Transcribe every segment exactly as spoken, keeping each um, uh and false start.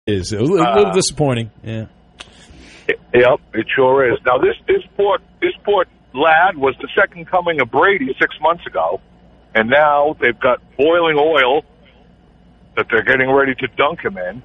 is. It was a little, uh, little disappointing. Yeah. Yep, it sure is. Now, this, this poor this poor lad was the second coming of Brady six months ago, and now they've got boiling oil that they're getting ready to dunk him in.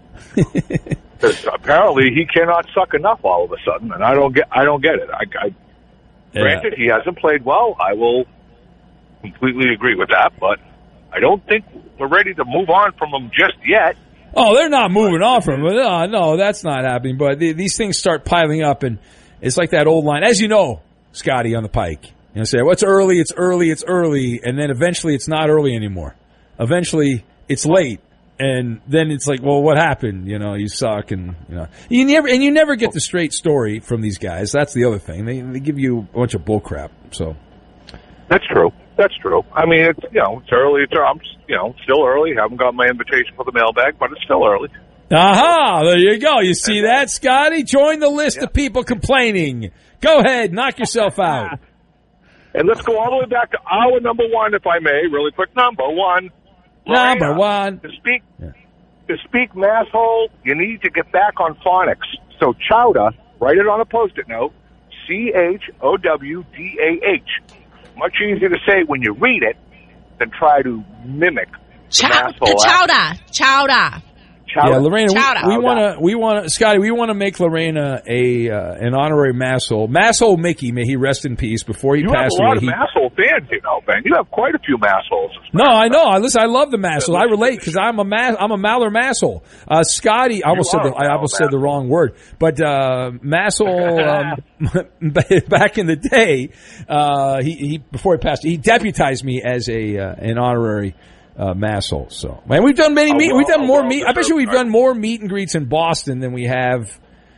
Apparently, he cannot suck enough all of a sudden, and I don't get I don't get it. I, I yeah. Granted, he hasn't played well. I will completely agree with that, but I don't think we're ready to move on from him just yet. Oh, they're not moving on from him. No, no, that's not happening. But the, these things start piling up, and it's like that old line, as you know, Scotty, on the Pike. You know, say, well, it's early, it's early, it's early, and then eventually it's not early anymore. Eventually it's late, and then it's like, well, what happened? You know, you suck, and you know, you never and you never get the straight story from these guys. That's the other thing. They they give you a bunch of bull crap. So that's true. That's true. I mean, it's you know, it's early. It's I'm you know still early. Haven't got my invitation for the mailbag, but it's still early. Aha! There you go. You see that, Scotty? Join the list yeah. of people complaining. Go ahead, knock yourself out. And let's go all the way back to our number one, if I may, really quick. Number one. Number Lorena, one. To speak, yeah. to speak masshole, you need to get back on phonics. So Chowda, write it on a Post-it note, C H O W D A H. Much easier to say when you read it than try to mimic Chow- Chowda. Chowda. Chowda. Yeah, Lorena, we, we want to, we want to, Scotty, we want to make Lorena a uh, an honorary masshole. Masshole Mickey, may he rest in peace. Before he you passed away, away, you have a lot he, of masshole fans, you know, man. You have quite a few massholes. No, I know. I listen. I love the masshole. I relate because I'm a ma- I'm a Maller masshole. Uh, Scotty, I almost said the, I almost said the wrong word, but uh, masshole. Um, back in the day, uh, he, he before he passed, he deputized me as a uh, an honorary. Uh, masshole. So, man, we've done many oh, meet. well, We've done oh, more well, meet. I bet you we've done more meet and greets in Boston than we have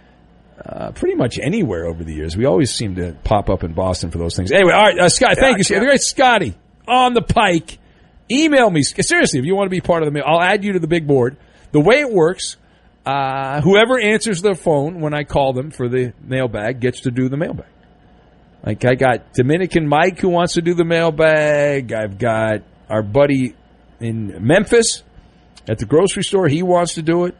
uh, pretty much anywhere over the years. We always seem to pop up in Boston for those things. Anyway, all right, uh, Scott. Yeah, thank you, Scott. The great Scotty on the Pike. Email me seriously if you want to be part of the mail. I'll add you to the big board. The way it works, uh, whoever answers their phone when I call them for the mailbag gets to do the mailbag. Like I got Dominican Mike who wants to do the mailbag. I've got our buddy in Memphis at the grocery store. He wants to do it.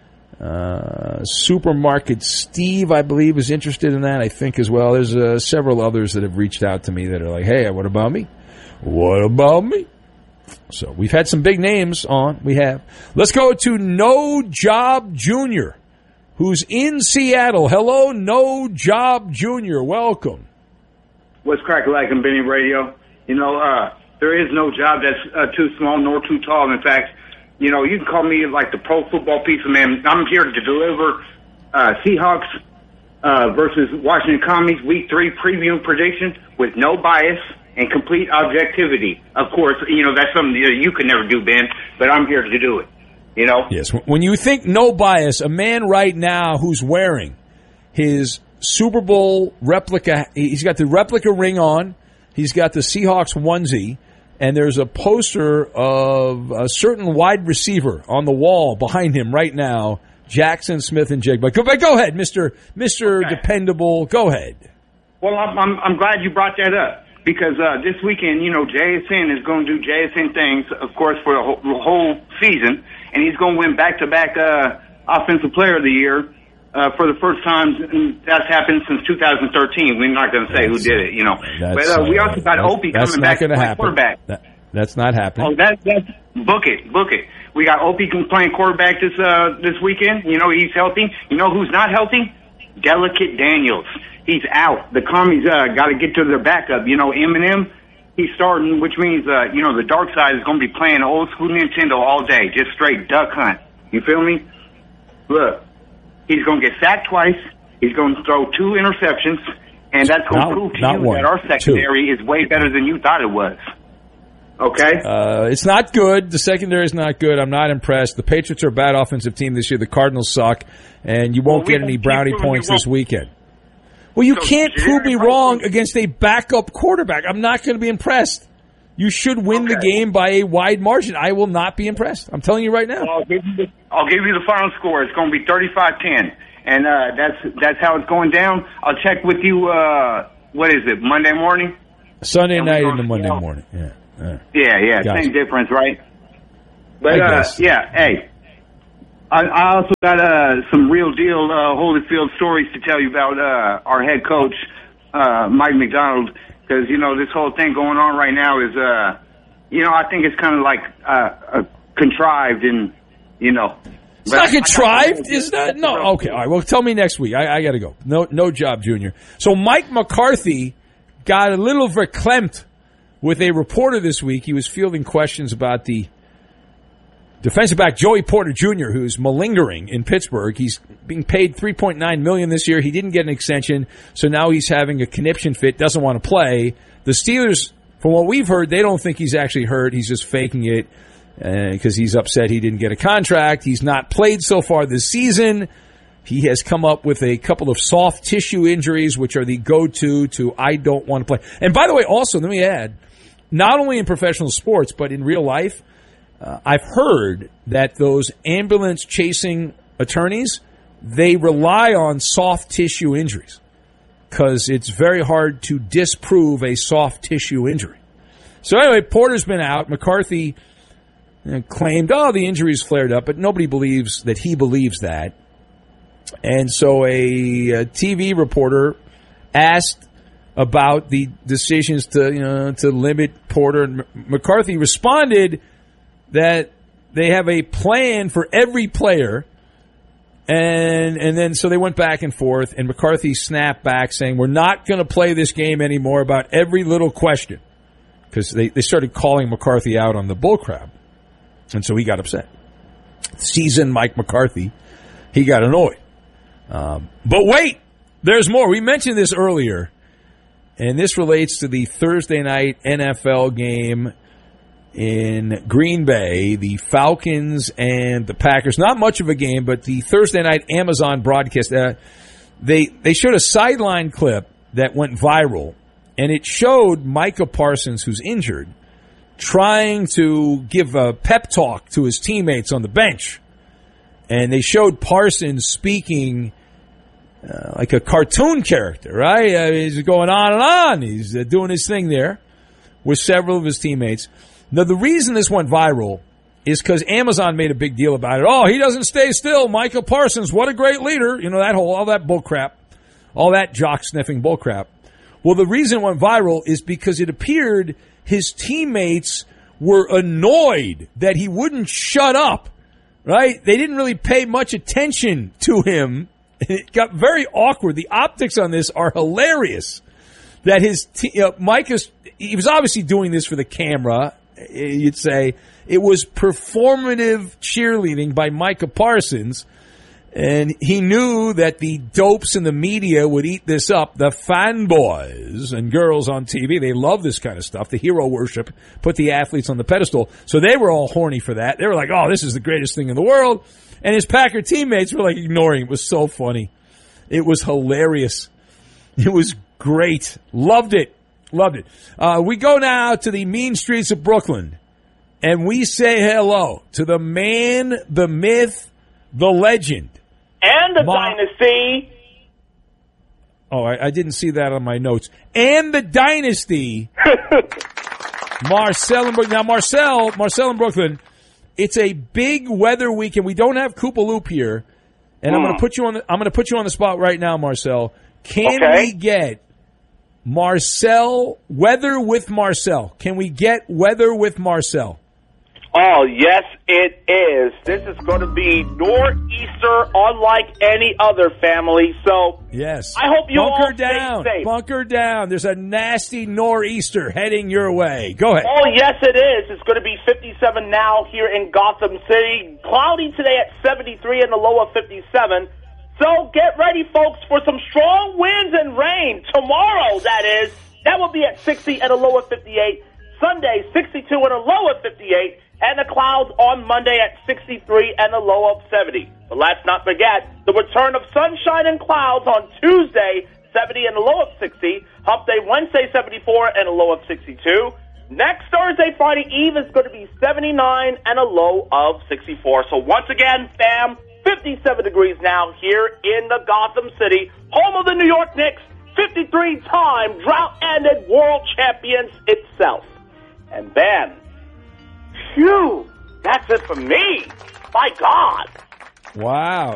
Uh, Supermarket Steve, I believe, is interested in that, I think, as well. There's uh, several others that have reached out to me that are like, hey, what about me? What about me? So we've had some big names on. We have. Let's go to No Job Junior, who's in Seattle. Hello, No Job Junior Welcome. What's cracking like in Benny Radio? You know, uh, there is no job that's uh, too small nor too tall. In fact, you know, you can call me like the pro football pizza man. I'm here to deliver uh, Seahawks uh, versus Washington Commies Week three preview prediction with no bias and complete objectivity. Of course, you know, that's something that you could never do, Ben, but I'm here to do it, you know? Yes. When you think no bias, a man right now who's wearing his Super Bowl replica, he's got the replica ring on, he's got the Seahawks onesie, and there's a poster of a certain wide receiver on the wall behind him right now, Jackson Smith and Jigba. Go, go ahead, Mister Mister Okay. Dependable. Go ahead. Well, I'm, I'm, I'm glad you brought that up because uh, this weekend, you know, J S N is going to do J S N things, of course, for the whole, the whole season, and he's going to win back-to-back uh, Offensive Player of the Year. Uh, for the first time, that's happened since two thousand thirteen. We're not going to say that's, who did it, you know. But uh, we also got Opie coming back to play quarterback. That, that's not happening. Oh, that, that's book it, book it. We got Opie playing quarterback this uh, this weekend. You know, he's healthy. You know who's not healthy? Delicate Daniels. He's out. The Commies uh, got to get to their backup. You know, Eminem, he's starting, which means, uh, you know, the dark side is going to be playing old school Nintendo all day, just straight duck hunt. You feel me? Look. He's going to get sacked twice. He's going to throw two interceptions, and that's going to prove to you one, that our secondary two. is way better than you thought it was. Okay? Uh, it's not good. The secondary is not good. I'm not impressed. The Patriots are a bad offensive team this year. The Cardinals suck, and you won't well, we get any brownie points this weekend. Well, you so can't prove me wrong against a backup quarterback. I'm not going to be impressed. You should win okay. the game by a wide margin. I will not be impressed. I'm telling you right now. Well, I'll, give you the, I'll give you the final score. It's going to be thirty-five ten. And uh, that's that's how it's going down. I'll check with you, uh, what is it, Monday morning? Sunday night into Monday know. morning. Yeah, yeah, yeah, yeah same difference, right? But, uh, yeah, hey, I, I also got uh, some real deal uh, Holyfield stories to tell you about uh, our head coach, uh, Mike McDonald, because, you know, this whole thing going on right now is, uh, you know, I think it's kind of like uh, uh, contrived and, you know. It's not contrived, is that? No, okay, all right. Well, tell me next week. I, I got to go. No, no job, Junior. So Mike McCarthy got a little verklempt with a reporter this week. He was fielding questions about the defensive back Joey Porter Junior, who's malingering in Pittsburgh. He's being paid three point nine million dollars this year. He didn't get an extension, so now he's having a conniption fit, doesn't want to play. The Steelers, from what we've heard, they don't think he's actually hurt. He's just faking it because uh, he's upset he didn't get a contract. He's not played so far this season. He has come up with a couple of soft tissue injuries, which are the go-to to I don't want to play. And by the way, also, let me add, not only in professional sports, but in real life, uh, I've heard that those ambulance-chasing attorneys, they rely on soft tissue injuries because it's very hard to disprove a soft tissue injury. So anyway, Porter's been out. McCarthy claimed, oh, the injury's flared up, but nobody believes that he believes that. And so a, a T V reporter asked about the decisions to, you know, to limit Porter. And McCarthy responded that they have a plan for every player. And and then so they went back and forth, and McCarthy snapped back saying, we're not going to play this game anymore about every little question. Because they, they started calling McCarthy out on the bullcrap. And so he got upset. Seasoned Mike McCarthy, he got annoyed. Um, but wait, there's more. We mentioned this earlier, and this relates to the Thursday night N F L game in Green Bay, the Falcons and the Packers. Not much of a game, but the Thursday night Amazon broadcast. Uh, they they showed a sideline clip that went viral, and it showed Micah Parsons, who's injured, trying to give a pep talk to his teammates on the bench. And they showed Parsons speaking uh, like a cartoon character, right? Uh, he's going on and on. He's uh, doing his thing there with several of his teammates. Now, the reason this went viral is because Amazon made a big deal about it. Oh, he doesn't stay still. Micah Parsons, what a great leader. You know, that whole, all that bullcrap, all that jock-sniffing bullcrap. Well, the reason it went viral is because it appeared his teammates were annoyed that he wouldn't shut up. Right? They didn't really pay much attention to him. It got very awkward. The optics on this are hilarious. That his te- uh, Micah's, he was obviously doing this for the camera, you'd say. It was performative cheerleading by Micah Parsons. And he knew that the dopes in the media would eat this up. The fanboys and girls on T V, they love this kind of stuff. The hero worship, put the athletes on the pedestal. So they were all horny for that. They were like, oh, this is the greatest thing in the world. And his Packer teammates were like ignoring it. It was so funny. It was hilarious. It was great. Loved it. Loved it. Uh, we go now to the mean streets of Brooklyn. And we say hello to the man, the myth, the legend. And the Mar- dynasty. Oh, I, I didn't see that on my notes. And the dynasty. Marcel in Brooklyn. Now, Marcel, Marcel in Brooklyn, it's a big weather weekend. We don't have Koopa Loop here. And mm. I'm going to put you on the, I'm going to put you on the spot right now, Marcel. Can okay. we get Marcel, weather with Marcel? Can we get weather with Marcel? Oh, yes, it is. This is going to be nor'easter unlike any other family. So, yes. I hope you Bunker all down. stay safe. Bunker down. There's a nasty nor'easter heading your way. Go ahead. Oh, yes, it is. It's going to be fifty-seven now here in Gotham City. Cloudy today at seventy-three and the low of fifty-seven. So, get ready, folks, for some strong winds and rain. Tomorrow, that is. That will be at sixty and a low of fifty-eight. Sunday, sixty-two and a low of fifty-eight. And the clouds on Monday at sixty-three and a low of seventy. But let's not forget the return of sunshine and clouds on Tuesday, seventy and a low of sixty. Hump Day Wednesday, seventy-four and a low of sixty-two. Next Thursday, Friday Eve is going to be seventy-nine and a low of sixty-four. So once again, fam, fifty-seven degrees now here in the Gotham City, home of the New York Knicks, fifty-three-time drought-ended world champions itself. And Ben, phew, that's it for me. My God. Wow.